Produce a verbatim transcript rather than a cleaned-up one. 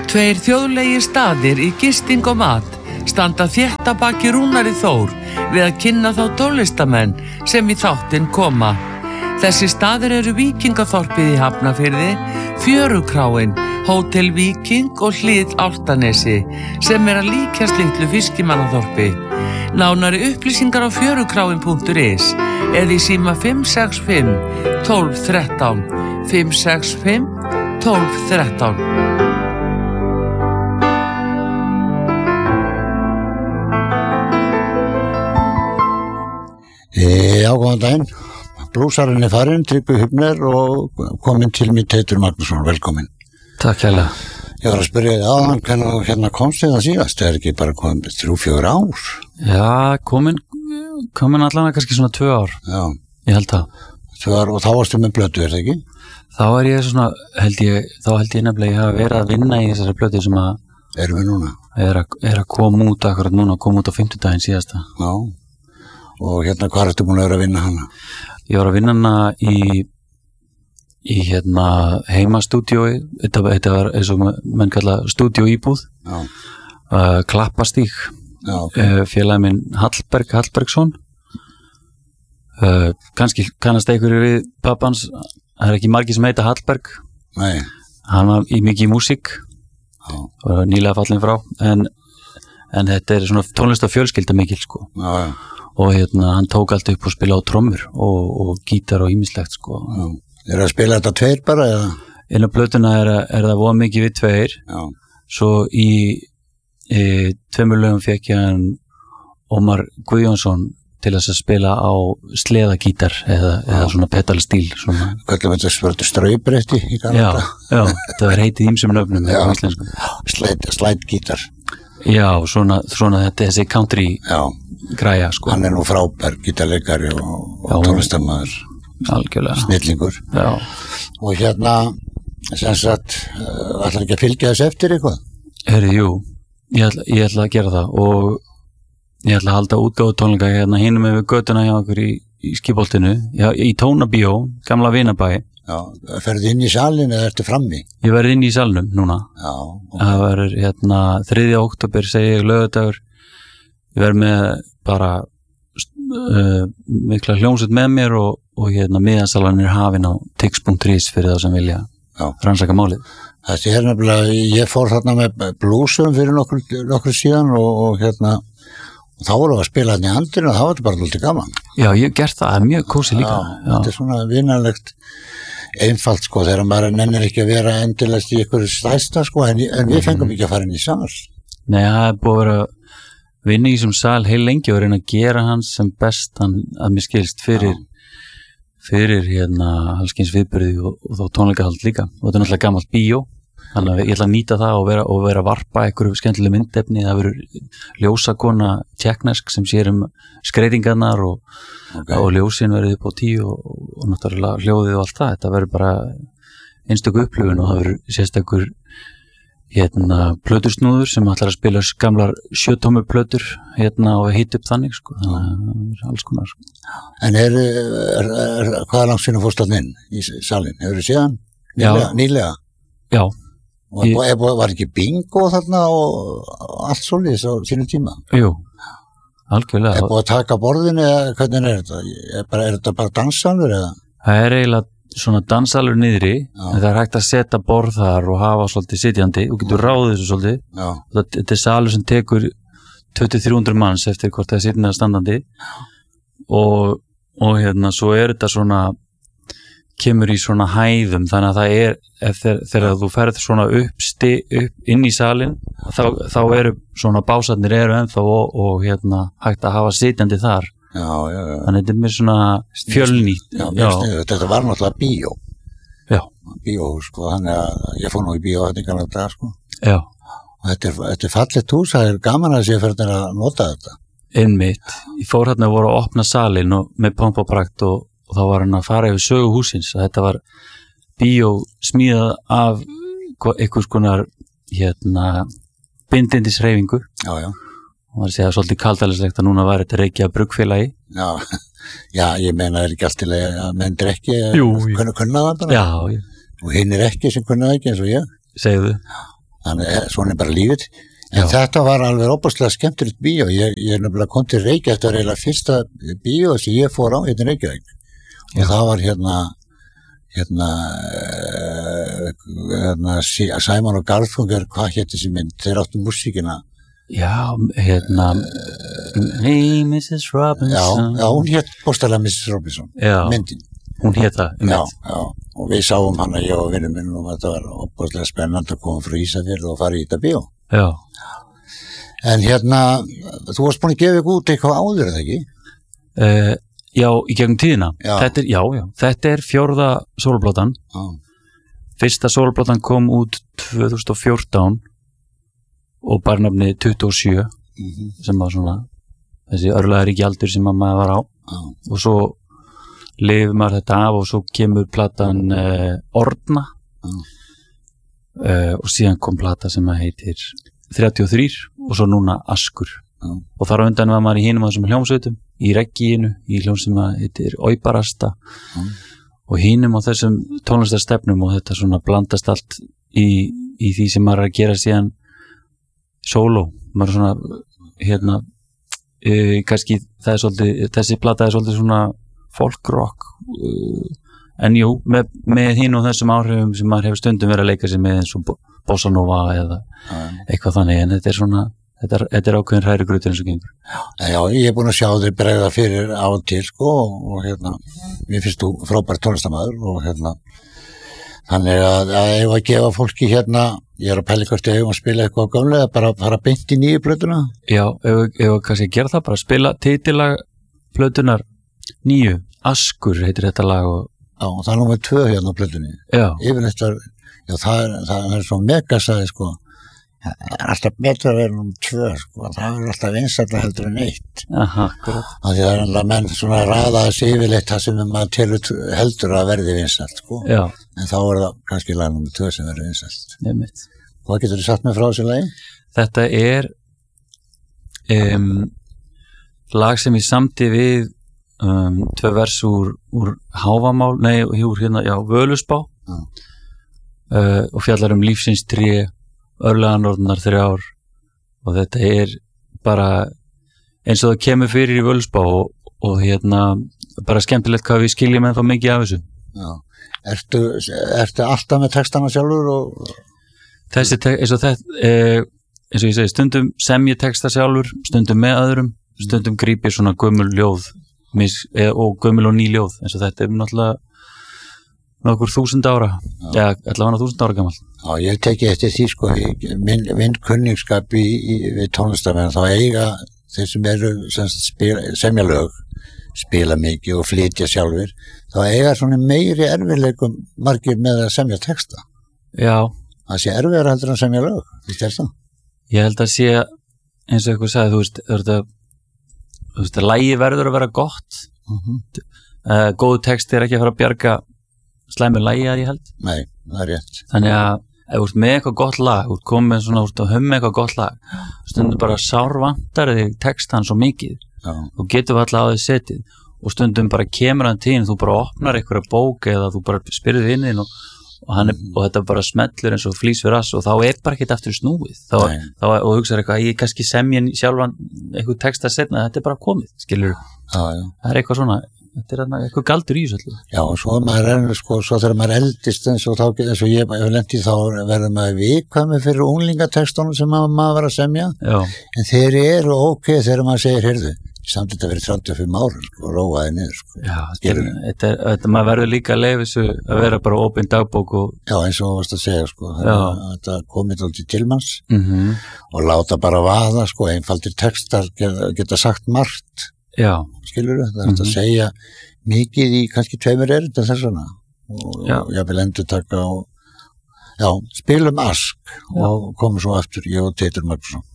Tveir þjóðlegir staðir í gisting og mat standa þétt að baki Rúnari Þór við að kynna þá tólestamenn sem í þáttinn koma. Þessi staðir eru Víkingaþorpið í Hafnarfirði, Fjörukráin, Hótel Víking og Hlið Álftanesi sem er að líkjast litlu fiskimannaþorpi. Nánari upplýsingar á fjörukráin punktur is eða í síma fimm sex fimm tólf þrettán, fimm sex fimm tólf þrettán. Já, góðan daginn. Blúsarinn er farinn, Tryggvi Hubner og kominn til mig Teitur Magnússon, velkominn. Takk hérlega. Ég var að spyrja þig áðan hvernig hérna komst þið að síðast, er ekki bara komið þrjú, fjögur ár? Já, komin, komin allan kannski svona tvö ár. Já. Ég held það. Tvö ár og þá varstu með blötu, er það ekki? Þá er ég svona, held ég, þá held ég nefnilega ég hafa verið að vinna í þessari blötu sem að Erum við núna? Er að, er að koma út akkurat núna, koma út á fimmtudaginn síðasta. Já. Og hérna, hvað ertu búin að vera að vinna hana? Ég var að vinna hana í í hérna heimastúdíói, þetta, þetta var eins og menn kalla stúdíóíbúð, uh, Klappastíg, okay. uh, félagi minn Hallberg Hallbergsson, uh, kannski kannast einhverju við pappans, það er ekki margir sem heita Hallberg. Nei. Hann var í mikið í músík, uh, nýlega fallin frá, en, en þetta er svona tónlist og fjölskylda mikil sko. Já, já. Og hérna hann tók allt upp og spila á trommur og, og gítar og ýmislegt sko. Já. Er að spila þetta tveir bara eða? Inn á plötuna er, er það voða mikið við tveir. Já. Svo í e, tveimur lögum fekk ég hann Ómar Guðjónsson til þess að spila á sleðagítar eða, eða svona pedalstíl svona. Hvernig þetta spurði straubretti í Kanada? Já, já, það var heitið ýmsum nöfnum á íslensku. Slædgítar. Já, svona, svona þetta þessi country já. Græja sko. Hann er nú frábær gítarleikari og, og tónlistarmaður. Algjörlega. Snillingur. Já. Og hérna, sem sagt, uh, ætlar ekki að fylgja þess eftir eitthvað? Herri, jú, ég ætla, ég ætla að gera það og ég ætla að halda útgáfu tónleika hérna hinum með við götuna hjá okkur í, í Skipholtinu, já, í Tónabíó, gamla vinabæ. Já, ferðu inn í salin eða ertu frammi? Ég verði inn í salnum núna. Já. Okay. Það verður hérna þriðja október, segi ég, laugardagur. Ég verð með bara uh, mikla hljómsveit með mér og, og hérna miðansalan er hafin á tix punktur is fyrir þá sem vilja Já. Rannsaka málið. Þetta er nefnilega, ég fór þarna með blúsum fyrir nokkur, nokkur síðan og, og hérna og þá voru að spila hérna í handinu og það var þetta bara lítið gaman. Já, ég hef gert það, það er mjög kósí líka. Já, Já. Þetta er svona vinalegt einfalt sko, þegar maður nennir ekki að vera endilast í ykkur stæsta sko, en, en við fengum ekki að fara inn í sal. Nei, það er búið að vera vinni í þessum sal heil lengi og reyna að gera hans sem best hann að mér skilst fyrir Já. Fyrir hérna allskyns viðburði og, og þá tónleikahald líka og þetta er náttúrulega gamalt bíó þannig að ég ætla að nýta það og vera, og vera að varpa einhverju skemmtileg myndefni, það verður ljósakona tjekknesk sem sér um skreytingarnar og, okay. og ljósin verður upp á tíu og, og náttúrulega hljóðið og allt það, þetta verður bara einstöku upplifun og það verður sérstakur hérna plötusnúður sem ætlar að spila gamlar sjötómu plötur hérna og hitt upp þannig sko, þannig að það er alls konar sko. En er, er, er hvaða langt sinni fórst þarna inn í salin? Hefur þið séðan? Nýlega? Nýlega? Já. Og ég, er, var ekki bingo þarna og allt svolítið á sínu tíma? Jú, algjörlega. Er búið að taka borðinu eða hvernig er þetta? Er, bara, er þetta bara dansalur eða? Það er eiginlega svona dansalur niðri, Já. En það er hægt að setja borð þar og hafa svolítið sitjandi og getur ráðið þessu svolítið. Já. Þetta er salur sem tekur tvö til þrjú hundruð manns eftir hvort það er sitjandi eða standandi og, og hérna svo er þetta svona kemur í svona hæðum þannig að það er eftir, þegar þú ferð svona upp, sti, upp inn í salin þá, þá eru svona básarnir eru ennþá og, og hérna hægt að hafa sitjandi þar. Já, já, já. Þannig þetta er mér svona fjölnýtt. Já, mér sniður, þetta var náttúrulega bíó. Já. Bíó, sko, þannig að ég fór nú í bíó þetta í gamla dag, sko. Já. Og þetta er, þetta er fallegt hús, það er gaman að sé fyrir að nota þetta. Einmitt. Ég fór hérna að voru að opna salin og, með pomp og prakt og, og þá var hann að fara yfir sögu húsins. Þetta var bíó smíðað af einhvers konar hérna bindindishreyfingu. Já, já. Og það er segja svolítið kaldælislegt að núna var þetta Reykjavík bruggfélagi. Já, já, ég meina er ekki allt til að menn drekki kunna, kunna það bara. Já, já. Og hinn er ekki sem kunna það ekki eins og ég. Segðu. þannig að svona er bara lífið en Já. þetta var alveg óbúslega skemmtilegt bíó ég, ég nefnilega kom til Reykjavík þetta var eiginlega fyrsta bíó sem ég fór á hérna í Reykjavík og Já. það var hérna hérna, hérna Simon og Garfunkel hvað hétt þessi mynd, þeir áttu músíkina Já, hérna Hey missus já, Robinson já, hún hétt bóstalega missus Robinson Já. myndin Hún hét það um já, já, og við sáum hana ég og vinnum minn og þetta var óbúslega spennandi að koma frá Ísafjörð og fara í þetta bíó Já, en hérna, þú varst búin að gefa ykkur út eitthvað áður eða ekki? uh, já í gegnum tíðina Já. Þetta er, já, já, þetta er fjórða sólplatan Já, Fyrsta sólplatan kom út tvö þúsund og fjórtán og barnafni tuttugu og sjö mhm, sem var svona þessi örlaðaríki aldur sem að maður var á já, og svo lifir maður þetta af og svo kemur platan uh, Orna já, uh, og síðan kom plata sem að heitir þrjátíu og þrjú og svo núna Askur já, og þar á undan var maður í hinum að þessum hljómsveitum í Reggíinu, í hljóm sem að heitir Óibarasta já, og hinum á þessum tónlistarstefnum og þetta svona blandast allt í, í því sem maður er að gera síðan sóló, maður er svona hérna e, kannski það er svolítið, þessi plata er svolítið svona folk rock e, en jú, með, með hinn og þessum áhrifum sem maður hefur stundum verið að leika sér með eins og bossa nova eða já. eitthvað þannig, en þetta er svona þetta er, þetta er ákveðin hræri grútur eins og gengur En já, ég er búin að sjá þér bregða fyrir á og til sko og, og hérna, mér finnst þú frábær tónlistarmaður og hérna þannig að, að ég var að gefa fólki hérna, ég er að pæla hvort ég hefum að spila eitthvað gamlega, bara að fara beint í nýju plötuna. Já, ef við kannski gera það bara spila titilag plötunar nýju, Askur heitir þetta lag og Já, og það er númer tvö hérna á plötunni. já, Yfirleitt var, já, það er, það er svo megasæði sko, það er alltaf betra að vera númer tvö sko, það er alltaf vinsælla heldur en eitt. aha, akkurat Af því það er alltaf menn svona ræða þessi yfirleitt það sem maður telur heldur að verði vinsælt sko, Já, en þá er það kannski lag númer tvö sem verði vinsælt. nefnitt Hvað getur þið satt með frá þessu lagi? Þetta er um, lag sem ég samti við um, tvö vers úr, úr Háfamál, nei, úr hérna, já, Völusbá Já. uh, og fjallar um lífsins tré, örlaganorðnar þrjár og þetta er bara eins og það kemur fyrir í Völusbá og, og hérna bara skemmtilegt hvað við skiljum ennþá mikið af þessu. Já. Ertu, ertu alltaf með textana sjálfur og Þessi, te- eins og þetta, eh, eins og ég segi, stundum sem ég texta sjálfur, stundum með öðrum, stundum grípi svona gömul ljóð mis, eh, og gömul og ný ljóð, eins og þetta er náttúrulega nokkur þúsund ára, já, allavega þúsund ára gamall. Já, ég teki eftir því sko, í- minn, minn kunningsskap í, í, við tónlistarmenn, þá eiga þeir sem eru sem sagt, spila, semja lög, spila mikið og flytja sjálfur, þá eiga svona meiri erfiðleikum margir með að semja texta. Já, Það sé erfiðar heldur en að semja lög, þú veist það? ég held að sé eins og eitthvað sagði, þú veist, þú veist að þú veist að lægi verður að vera gott, Uh -huh. uh, góðu texti er ekki að fara að bjarga slæmi lægi að ég held. Nei, það er rétt. Þannig að ef þú ert með eitthvað gott lag, þú ert komið með svona, þú ert að humma eitthvað gott lag, stundum bara sárvantar þig textan svo mikið, Já, þú getur alltaf á þig setið og stundum bara kemur hann til þú bara opnar einhverja bók eða þú bara spyrðið vinnin og, og, hann er, og þetta bara smellur eins og flýs fyrir rass og þá er bara ekkert aftur snúið þá, Nei. þá, og hugsaður eitthvað, ég kannski semja sjálfan eitthvað texta setna, þetta er bara komið, skilur, já, já. það er eitthvað svona, þetta er þarna eitthvað galdur í þessu öllu. Já, og svo maður er, sko, svo þegar maður eldist eins og, þá, eins og ég hef lent í þá verður maður viðkvæmur fyrir unglingatextunum sem maður, maður var að semja, Já, en þeir eru ok þegar maður segir, heyrðu, samt þetta verið þrjátíu og fimm árum, sko, róaði niður, sko. já, þetta, er, Skilurðu? þetta, er, þetta maður verður líka að leiða þessu að vera bara opin dagbók og Já, eins og þú varst að segja, sko, Já. þetta komið alltaf til manns mm og láta bara vaða, sko, einfaldir textar geta, geta sagt margt, já, skilur það er Mhm. að segja mikið í kannski tveimur erindum þessana og Já. ég vil endur taka og já, spilum Ask Já. og komum svo aftur, ég og Teitur Magnússon.